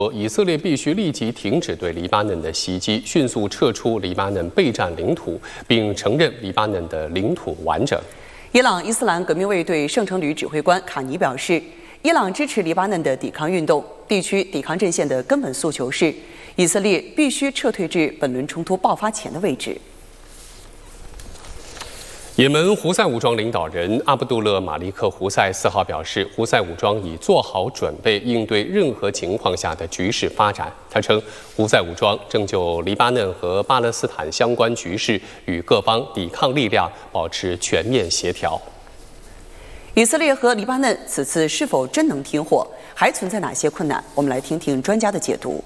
以色列必须立即停止对黎巴嫩的袭击，迅速撤出黎巴嫩备战领土，并承认黎巴嫩的领土完整。 伊朗伊斯兰革命卫队圣城旅指挥官卡尼表示，伊朗支持黎巴嫩的抵抗运动，地区抵抗阵线的根本诉求是，以色列必须撤退至本轮冲突爆发前的位置。 也门胡塞武装领导人阿卜杜勒·马利克·胡塞4号表示，胡塞武装已做好准备应对任何情况下的局势发展。他称，胡塞武装正就黎巴嫩和巴勒斯坦相关局势与各方抵抗力量保持全面协调。 以色列和黎巴嫩此次是否真能停火，还存在哪些困难？我们来听听专家的解读。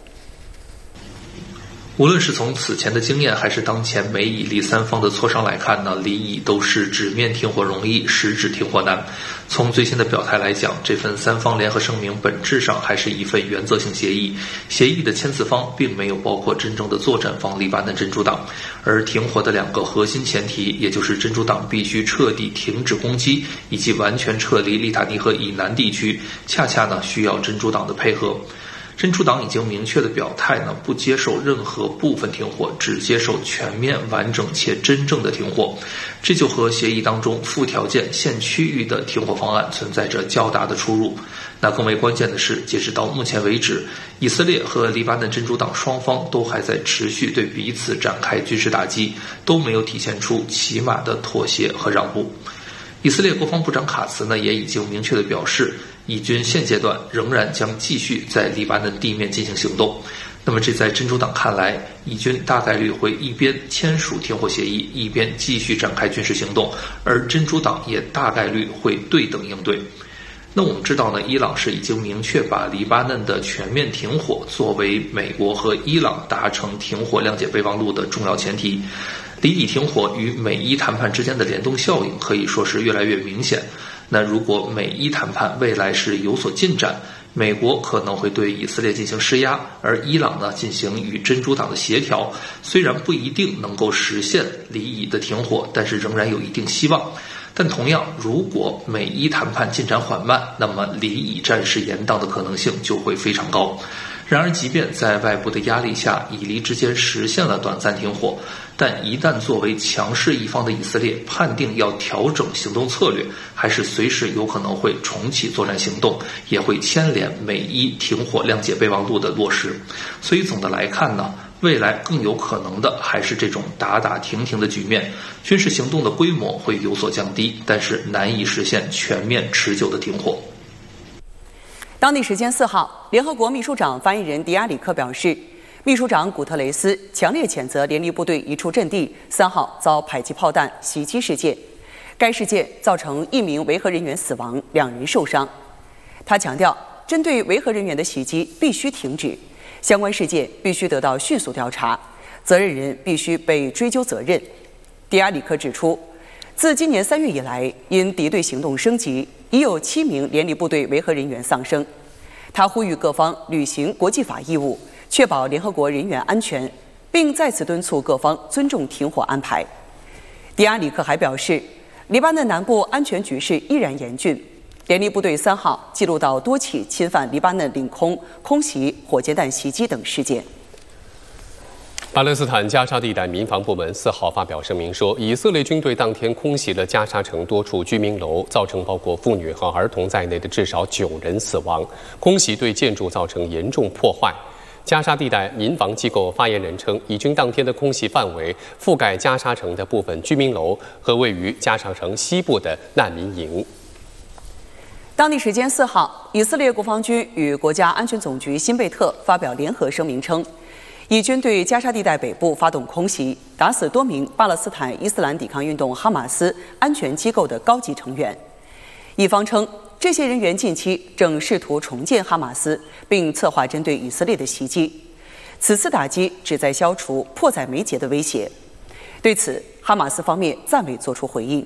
无论是从此前的经验，还是当前美以黎三方的磋商来看呢，黎以都是纸面停火容易，实质停火难。从最新的表态来讲，这份三方联合声明本质上还是一份原则性协议，协议的签字方并没有包括真正的作战方黎巴嫩真主党，而停火的两个核心前提，也就是真主党必须彻底停止攻击，以及完全撤离利塔尼河以南地区，恰恰呢需要真主党的配合。真主党已经明确的表态呢，不接受任何部分停火，只接受全面、完整且真正的停火。这就和协议当中附条件限区域的停火方案存在着较大的出入。那更为关键的是，截止到目前为止，以色列和黎巴嫩真主党双方都还在持续对彼此展开军事打击，都没有体现出起码的妥协和让步。以色列国防部长卡茨呢，也已经明确地表示，以军现阶段仍然将继续在黎巴嫩地面进行行动。那么这在真主党看来，以军大概率会一边签署停火协议，一边继续展开军事行动，而真主党也大概率会对等应对。那我们知道呢，伊朗是已经明确把黎巴嫩的全面停火作为美国和伊朗达成停火谅解备忘录的重要前提。黎以停火与美伊谈判之间的联动效应可以说是越来越明显。那如果美伊谈判未来是有所进展，美国可能会对以色列进行施压，而伊朗呢进行与真主党的协调，虽然不一定能够实现黎以的停火，但是仍然有一定希望。但同样，如果美伊谈判进展缓慢，那么黎以战事延宕的可能性就会非常高。然而，即便在外部的压力下，以黎之间实现了短暂停火，但一旦作为强势一方的以色列判定要调整行动策略，还是随时有可能会重启作战行动，也会牵连美伊停火谅解备忘录的落实。所以总的来看呢，未来更有可能的还是这种打打停停的局面，军事行动的规模会有所降低，但是难以实现全面持久的停火。 当地时间4号，联合国秘书长发言人迪亚里克表示，秘书长古特雷斯强烈谴责联立部队一处阵地3号遭迫击炮弹袭击事件，该事件造成1名维和人员死亡，2人受伤。他强调，针对维和人员的袭击必须停止，相关事件必须得到迅速调查，责任人必须被追究责任。迪亚里克指出，自今年3月以来，因敌对行动升级，已有7名联立部队维和人员丧生。他呼吁各方履行国际法义务，确保联合国人员安全，并再次敦促各方尊重停火安排。迪亚里克还表示，黎巴嫩南部安全局势依然严峻，联立部队3号记录到多起侵犯黎巴嫩领空、空袭、火箭弹袭击等事件。 巴勒斯坦加沙地带民防部门4号发表声明说，以色列军队当天空袭了加沙城多处居民楼，造成包括妇女和儿童在内的至少9人死亡。空袭对建筑造成严重破坏。加沙地带民防机构发言人称，以军当天的空袭范围覆盖加沙城的部分居民楼和位于加沙城西部的难民营。 当地时间4号，以色列国防军与国家安全总局辛贝特发表联合声明称，以军对加沙地带北部发动空袭，打死多名巴勒斯坦伊斯兰抵抗运动哈马斯安全机构的高级成员。以方称，这些人员近期正试图重建哈马斯，并策划针对以色列的袭击。此次打击旨在消除迫在眉睫的威胁。对此，哈马斯方面暂未作出回应。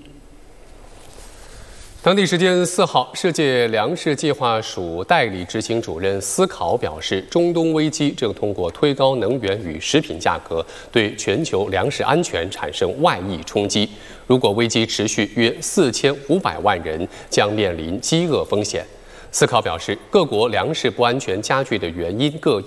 当地时间4号，世界粮食计划署代理执行主任斯考表示，中东危机正通过推高能源与食品价格，对全球粮食安全产生外溢冲击。如果危机持续，约4500万人将面临饥饿风险。斯考表示，各国粮食不安全加剧的原因各